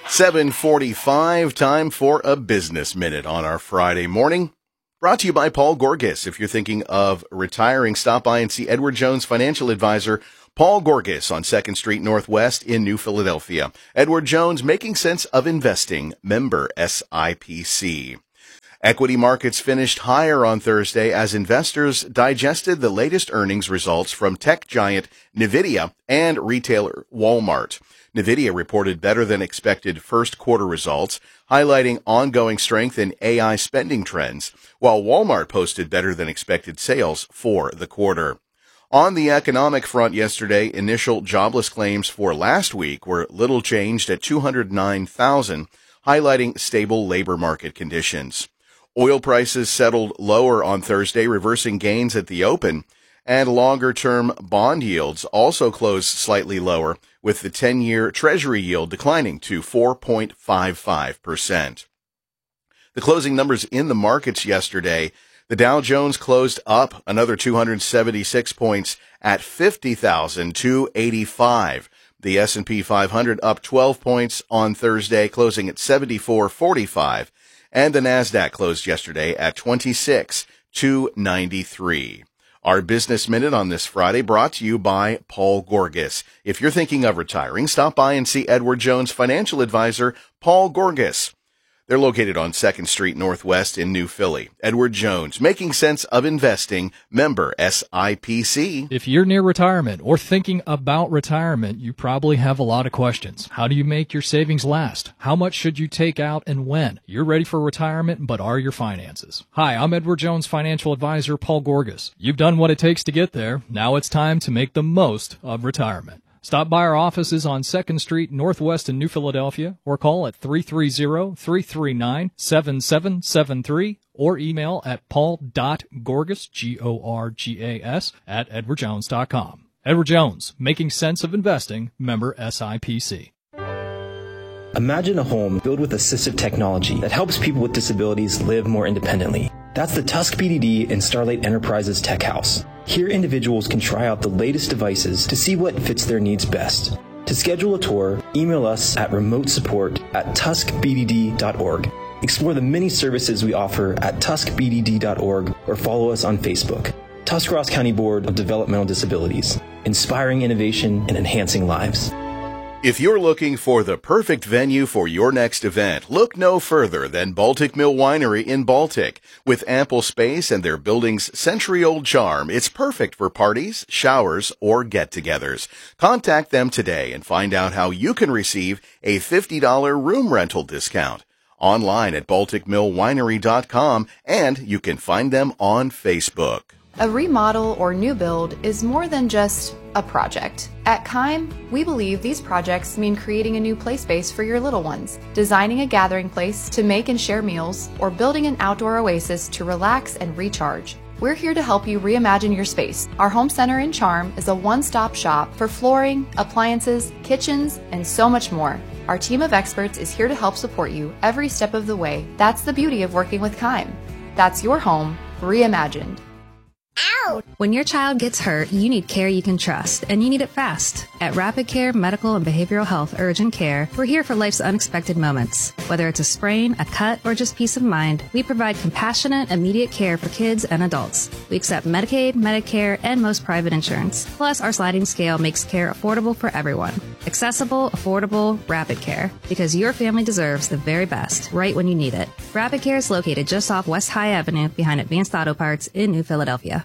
7:45, time for a business minute on our Friday morning. Brought to you by Paul Gorgas. If you're thinking of retiring, stop by and see Edward Jones financial advisor Paul Gorgas on 2nd Street Northwest in New Philadelphia. Edward Jones, making sense of investing, member SIPC. Equity markets finished higher on Thursday as investors digested the latest earnings results from tech giant NVIDIA and retailer Walmart. NVIDIA reported better than expected first quarter results, highlighting ongoing strength in AI spending trends, while Walmart posted better than expected sales for the quarter. On the economic front yesterday, initial jobless claims for last week were little changed at 209,000, highlighting stable labor market conditions. Oil prices settled lower on Thursday, reversing gains at the open, and longer-term bond yields also closed slightly lower, with the 10-year Treasury yield declining to 4.55%. The closing numbers in the markets yesterday: the Dow Jones closed up another 276 points at 50,285. The S&P 500 up 12 points on Thursday, closing at 74.45. And the NASDAQ closed yesterday at 26,293. Our Business Minute on this Friday brought to you by Paul Gorgas. If you're thinking of retiring, stop by and see Edward Jones financial advisor Paul Gorgas. They're located on 2nd Street Northwest in New Philly. Edward Jones, making sense of investing, member SIPC. If you're near retirement or thinking about retirement, you probably have a lot of questions. How do you make your savings last? How much should you take out and when? You're ready for retirement, but are your finances? Hi, I'm Edward Jones financial advisor Paul Gorgas. You've done what it takes to get there. Now it's time to make the most of retirement. Stop by our offices on 2nd Street Northwest in New Philadelphia or call at 330-339-7773 or email at paul.gorgas, Gorgas, at edwardjones.com. Edward Jones, making sense of investing, member SIPC. Imagine a home filled with assistive technology that helps people with disabilities live more independently. That's the Tusk BDD and Starlight Enterprises Tech House. Here, individuals can try out the latest devices to see what fits their needs best. To schedule a tour, email us at remotesupport@tuskbdd.org. Explore the many services we offer at tuskbdd.org or follow us on Facebook. Tuscarawas County Board of Developmental Disabilities, inspiring innovation and enhancing lives. If you're looking for the perfect venue for your next event, look no further than Baltic Mill Winery in Baltic. With ample space and their building's century-old charm, it's perfect for parties, showers, or get-togethers. Contact them today and find out how you can receive a $50 room rental discount. Online at balticmillwinery.com, and you can find them on Facebook. A remodel or new build is more than just a project. At Keim, we believe these projects mean creating a new play space for your little ones, designing a gathering place to make and share meals, or building an outdoor oasis to relax and recharge. We're here to help you reimagine your space. Our home center in Charm is a one-stop shop for flooring, appliances, kitchens, and so much more. Our team of experts is here to help support you every step of the way. That's the beauty of working with Keim. That's your home reimagined. Ow! When your child gets hurt, you need care you can trust, and you need it fast. At Rapid Care Medical and Behavioral Health Urgent Care, we're here for life's unexpected moments. Whether it's a sprain, a cut, or just peace of mind, we provide compassionate, immediate care for kids and adults. We accept Medicaid, Medicare, and most private insurance. Plus, our sliding scale makes care affordable for everyone. Accessible, affordable, Rapid Care. Because your family deserves the very best, right when you need it. Rapid Care is located just off West High Avenue behind Advanced Auto Parts in New Philadelphia.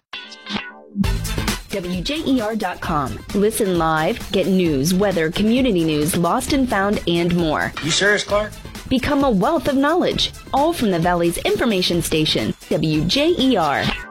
WJER.com. Listen live, get news, weather, community news, lost and found, and more. You serious, Clark? Become a wealth of knowledge, all from the Valley's information station, WJER.